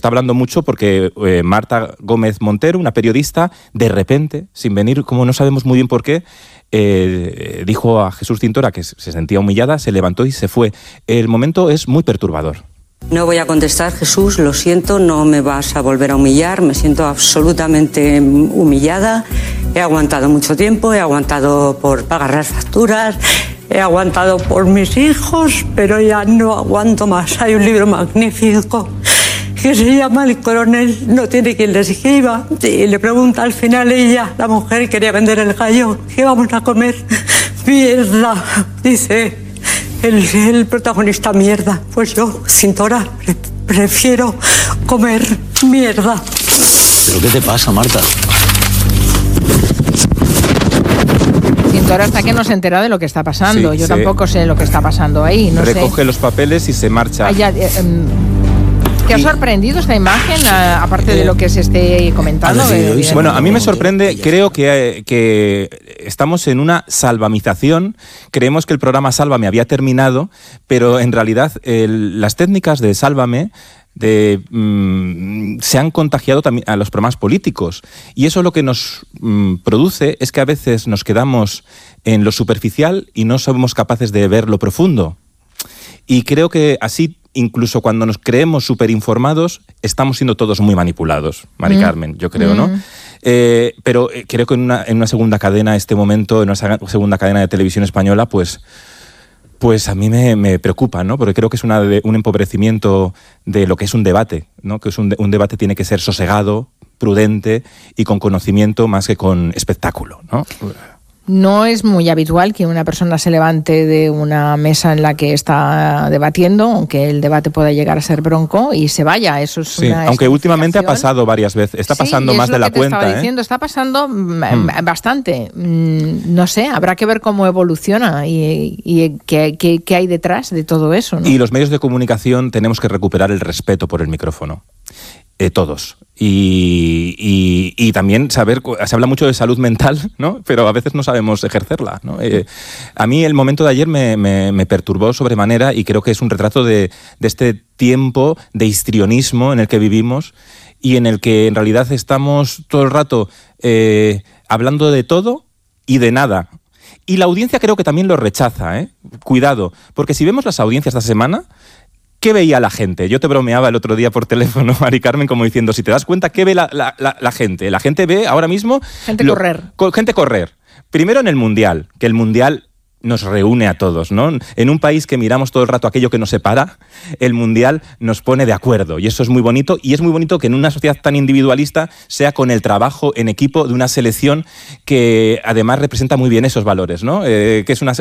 está hablando mucho porque Marta Gómez Montero, una periodista, de repente, sin venir, como no sabemos muy bien por qué, dijo a Jesús Cintora que se sentía humillada, se levantó y se fue. El momento es muy perturbador. No voy a contestar, Jesús, lo siento, no me vas a volver a humillar, me siento absolutamente humillada. He aguantado mucho tiempo, he aguantado por pagar las facturas, he aguantado por mis hijos, pero ya no aguanto más. Hay un libro magnífico que se llama El coronel no tiene quien le escriba, y le pregunta al final ella, la mujer quería vender el gallo, ¿qué vamos a comer? Mierda, dice el protagonista, mierda. Pues yo, Cintora, prefiero comer mierda. ¿Pero qué te pasa, Marta? Cintora está que no se entera de lo que está pasando. Sí, yo tampoco sé lo que está pasando ahí. No recoge sé. los papeles y se marcha. ¿Te ha sorprendido esta imagen, aparte de lo que se esté comentando? Bueno, a mí me sorprende, creo que estamos en una salvamización. Creemos que el programa Sálvame había terminado, pero en realidad las técnicas de Sálvame se han contagiado también a los programas políticos. Y eso lo que nos produce es que a veces nos quedamos en lo superficial y no somos capaces de ver lo profundo. Y creo que así, incluso cuando nos creemos superinformados, estamos siendo todos muy manipulados, Mari Carmen, yo creo, ¿no? Pero creo que en una segunda cadena, este momento, en una segunda cadena de televisión española, pues a mí me preocupa, ¿no? Porque creo que es un empobrecimiento de lo que es un debate, ¿no? Que un debate tiene que ser sosegado, prudente y con conocimiento más que con espectáculo, ¿no? No es muy habitual que una persona se levante de una mesa en la que está debatiendo, aunque el debate pueda llegar a ser bronco, y se vaya. Eso es una aunque últimamente ha pasado varias veces. Está pasando más de la cuenta. Estaba diciendo, está pasando bastante. No sé, habrá que ver cómo evoluciona y qué hay detrás de todo eso, ¿no? Y los medios de comunicación tenemos que recuperar el respeto por el micrófono. Todos. Y también saber, se habla mucho de salud mental, ¿no? Pero a veces no sabemos ejercerla, ¿no? A mí el momento de ayer me perturbó sobremanera y creo que es un retrato de este tiempo de histrionismo en el que vivimos y en el que en realidad estamos todo el rato hablando de todo y de nada. Y la audiencia creo que también lo rechaza, ¿eh? Cuidado, porque si vemos las audiencias esta semana, ¿qué veía la gente? Yo te bromeaba el otro día por teléfono, Mari Carmen, como diciendo, si te das cuenta, ¿qué ve la gente? La gente ve ahora mismo... Gente correr. Primero en el Mundial, que el Mundial nos reúne a todos, ¿no? En un país que miramos todo el rato aquello que nos separa, el Mundial nos pone de acuerdo. Y eso es muy bonito. Y es muy bonito que en una sociedad tan individualista sea con el trabajo en equipo de una selección que además representa muy bien esos valores, ¿no? Que es una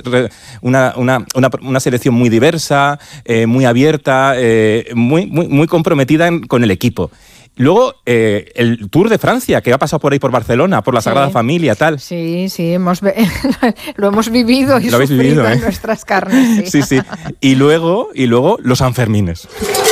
selección muy diversa, muy abierta, muy comprometida con el equipo. Luego, el Tour de Francia, que ha pasado por ahí por Barcelona, por la Sagrada Familia, tal. Sí, lo hemos vivido y lo sufrido en nuestras carnes. Sí. Y luego los Sanfermines.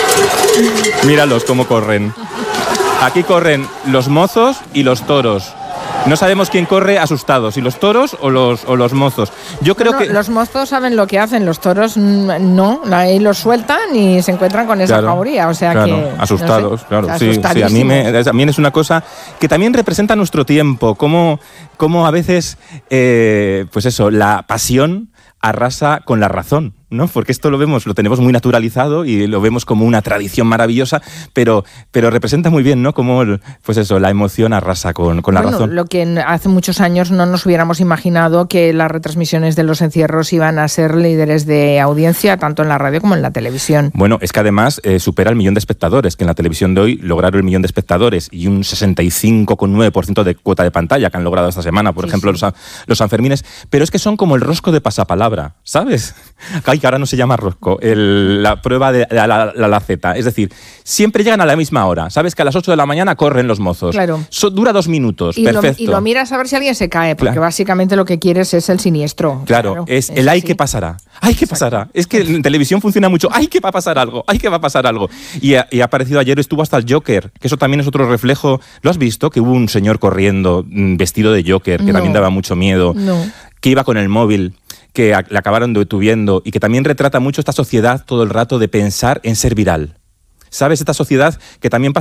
Míralos cómo corren. Aquí corren los mozos y los toros. No sabemos quién corre asustado, si los toros o los mozos. Yo creo que los mozos saben lo que hacen, los toros no, ahí los sueltan y se encuentran con esa jauría, o sea que asustados, no sé, claro. Sí, a mí es una cosa que también representa nuestro tiempo, como a veces pues eso, la pasión arrasa con la razón, ¿no? Porque esto lo tenemos muy naturalizado y lo vemos como una tradición maravillosa, pero representa muy bien, ¿no? Como pues eso, la emoción arrasa con la razón. Lo que hace muchos años no nos hubiéramos imaginado que las retransmisiones de los encierros iban a ser líderes de audiencia, tanto en la radio como en la televisión. Bueno, es que además supera el 1.000.000 de espectadores, que en la televisión de hoy lograron el 1.000.000 de espectadores y un 65,9% de cuota de pantalla que han logrado esta semana, por ejemplo, los Sanfermines, pero es que son como el rosco de pasapalabra, ¿sabes? Ay, que ahora no se llama rosco, la prueba de la Z. Es decir, siempre llegan a la misma hora. Sabes que a las 8 de la mañana corren los mozos. Claro. Dura 2 minutos, perfecto. Y lo miras a ver si alguien se cae, porque básicamente lo que quieres es el siniestro. Claro, es el ¡ay, qué pasará! ¡Ay, qué pasará! Es que en televisión funciona mucho ¡ay, que va a pasar algo! ¡Ay, que va a pasar algo! Y ha aparecido ayer, estuvo hasta el Joker, que eso también es otro reflejo. ¿Lo has visto? Que hubo un señor corriendo vestido de Joker, que también daba mucho miedo, que iba con el móvil, que le acabaron detuviendo y que también retrata mucho esta sociedad todo el rato de pensar en ser viral. ¿Sabes? Esta sociedad que también pasa